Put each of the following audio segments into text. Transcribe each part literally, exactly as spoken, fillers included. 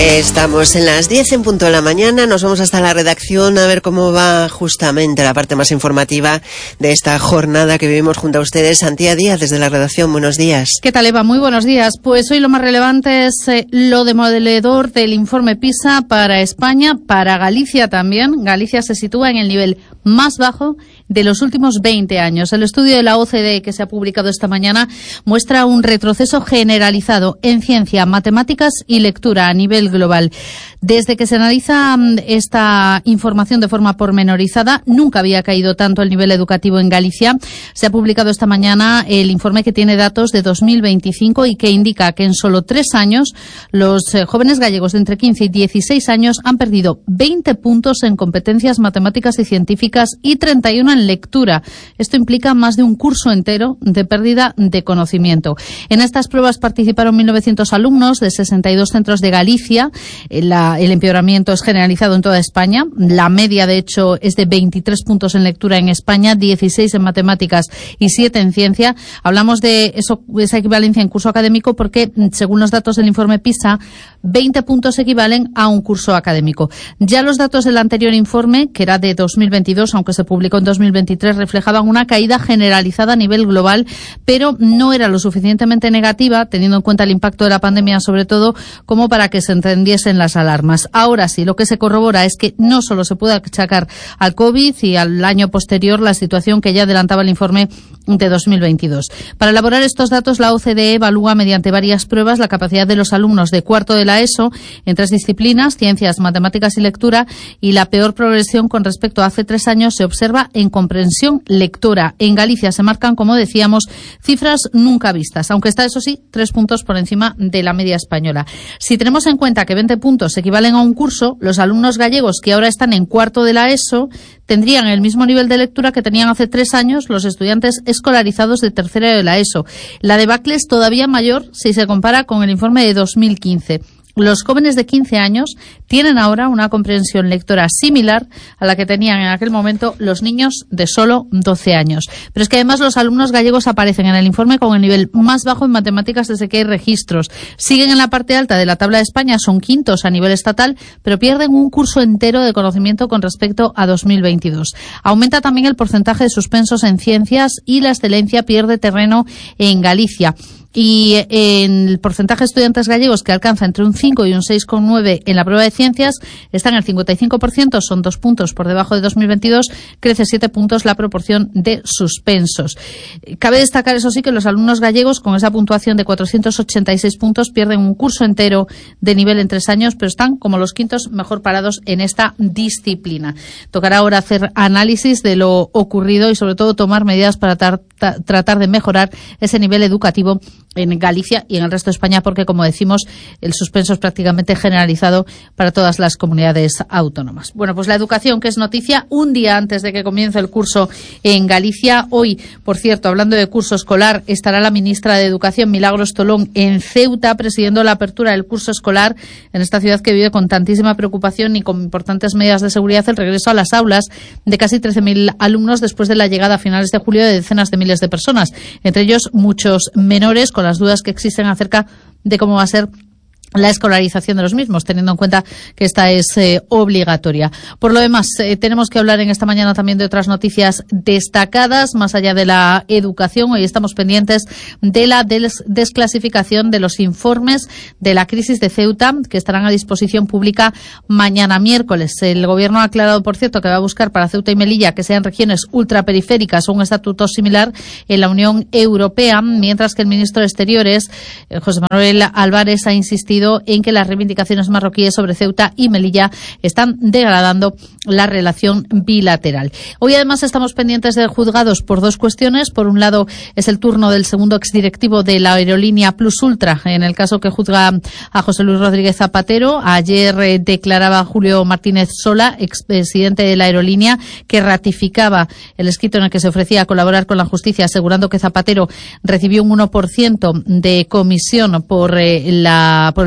Estamos en las diez en punto de la mañana, nos vamos hasta la redacción a ver cómo va justamente la parte más informativa de esta jornada que vivimos junto a ustedes. Santía Díaz, desde la redacción, buenos días. ¿Qué tal, Eva? Muy buenos días. Pues hoy lo más relevante es eh, lo demoledor del informe PISA para España, para Galicia también. Galicia se sitúa en el nivel más bajo de los últimos veinte años. El estudio de la O C D E que se ha publicado esta mañana muestra un retroceso generalizado en ciencia, matemáticas y lectura a nivel global. Desde que se analiza esta información de forma pormenorizada, nunca había caído tanto el nivel educativo en Galicia. Se ha publicado esta mañana el informe que tiene datos de dos mil veinticinco y que indica que en solo tres años los jóvenes gallegos de entre quince y dieciséis años han perdido veinte puntos en competencias matemáticas y científicas y treinta y uno en lectura. Esto implica más de un curso entero de pérdida de conocimiento. En estas pruebas participaron mil novecientos alumnos de sesenta y dos centros de Galicia. La, el empeoramiento es generalizado en toda España. La media, de hecho, es de veintitrés puntos en lectura en España, dieciséis en matemáticas y siete en ciencia. Hablamos de eso, esa equivalencia en curso académico porque, según los datos del informe PISA, veinte puntos equivalen a un curso académico. Ya los datos del anterior informe, que era de dos mil veintidós, aunque se publicó en dos mil veintitrés, reflejaban una caída generalizada a nivel global, pero no era lo suficientemente negativa, teniendo en cuenta el impacto de la pandemia, sobre todo, como para que se encendiesen las alarmas. Ahora sí, lo que se corrobora es que no solo se puede achacar al COVID y al año posterior la situación que ya adelantaba el informe de dos mil veintidós. Para elaborar estos datos, la O C D E evalúa mediante varias pruebas la capacidad de los alumnos de cuarto de la ESO en tres disciplinas, ciencias, matemáticas y lectura, y la peor progresión con respecto a hace tres años se observa en comprensión lectora. En Galicia se marcan, como decíamos, cifras nunca vistas, aunque está, eso sí, tres puntos por encima de la media española. Si tenemos en cuenta que veinte puntos equivalen a un curso, los alumnos gallegos que ahora están en cuarto de la ESO tendrían el mismo nivel de lectura que tenían hace tres años los estudiantes escolarizados de tercero de la ESO. La debacle es todavía mayor si se compara con el informe de dos mil quince. Los jóvenes de quince años tienen ahora una comprensión lectora similar a la que tenían en aquel momento los niños de solo doce años. Pero es que además los alumnos gallegos aparecen en el informe con el nivel más bajo en matemáticas desde que hay registros. Siguen en la parte alta de la tabla de España, son quintos a nivel estatal, pero pierden un curso entero de conocimiento con respecto a dos mil veintidós. Aumenta también el porcentaje de suspensos en ciencias y la excelencia pierde terreno en Galicia. Y en el porcentaje de estudiantes gallegos que alcanza entre un cinco y un seis coma nueve en la prueba de ciencias está en el cincuenta y cinco por ciento, son dos puntos por debajo de dos mil veintidós, crece siete puntos la proporción de suspensos. Cabe destacar, eso sí, que los alumnos gallegos con esa puntuación de cuatrocientos ochenta y seis puntos pierden un curso entero de nivel en tres años, pero están como los quintos mejor parados en esta disciplina. Tocará ahora hacer análisis de lo ocurrido y sobre todo tomar medidas para tar- ta- tratar de mejorar ese nivel educativo en Galicia y en el resto de España, porque, como decimos, el suspenso es prácticamente generalizado para todas las comunidades autónomas. Bueno, pues la educación, que es noticia un día antes de que comience el curso en Galicia. Hoy, por cierto, hablando de curso escolar, estará la ministra de Educación, Milagros Tolón, en Ceuta, presidiendo la apertura del curso escolar en esta ciudad que vive con tantísima preocupación y con importantes medidas de seguridad el regreso a las aulas de casi trece mil alumnos después de la llegada a finales de julio de decenas de miles de personas, entre ellos muchos menores, con las dudas que existen acerca de cómo va a ser la escolarización de los mismos, teniendo en cuenta que esta es eh, obligatoria. Por lo demás, eh, tenemos que hablar en esta mañana también de otras noticias destacadas, más allá de la educación. Hoy estamos pendientes de la des- desclasificación de los informes de la crisis de Ceuta, que estarán a disposición pública mañana miércoles. El Gobierno ha aclarado, por cierto, que va a buscar para Ceuta y Melilla que sean regiones ultraperiféricas o un estatuto similar en la Unión Europea, mientras que el ministro de Exteriores, eh, José Manuel Álvarez, ha insistido en que las reivindicaciones marroquíes sobre Ceuta y Melilla están degradando la relación bilateral. Hoy además estamos pendientes de juzgados por dos cuestiones. Por un lado es el turno del segundo exdirectivo de la aerolínea Plus Ultra, en el caso que juzga a José Luis Rodríguez Zapatero. Ayer eh, declaraba Julio Martínez Sola, expresidente de la aerolínea, que ratificaba el escrito en el que se ofrecía a colaborar con la justicia, asegurando que Zapatero recibió un uno por ciento de comisión por, eh, la, por el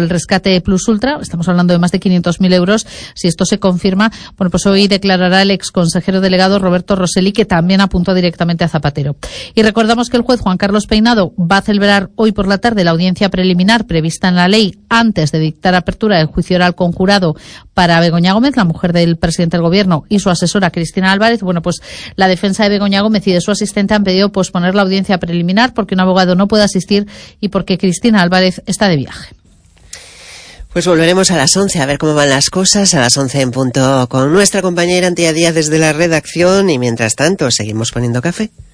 el rescate Plus Ultra. Estamos hablando de más de quinientos mil euros. Si esto se confirma, bueno, pues hoy declarará el ex consejero delegado Roberto Rosselli, que también apuntó directamente a Zapatero. Y recordamos que el juez Juan Carlos Peinado va a celebrar hoy por la tarde la audiencia preliminar prevista en la ley antes de dictar apertura del juicio oral con jurado para Begoña Gómez, la mujer del presidente del Gobierno, y su asesora Cristina Álvarez. Bueno, pues la defensa de Begoña Gómez y de su asistente han pedido posponer la audiencia preliminar porque un abogado no puede asistir y porque Cristina Álvarez está de viaje. Pues volveremos a las once a ver cómo van las cosas, a las once en punto con nuestra compañera Antía Díaz desde la redacción, y mientras tanto seguimos poniendo café.